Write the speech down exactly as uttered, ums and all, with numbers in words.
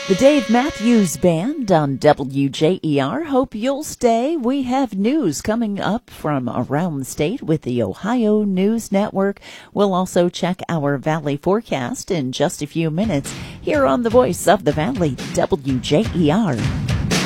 The Dave Matthews Band on W J E R. Hope you'll stay. We have news coming up from around the state with the Ohio News Network. We'll also check our Valley forecast in just a few minutes here on the Voice of the Valley, W J E R.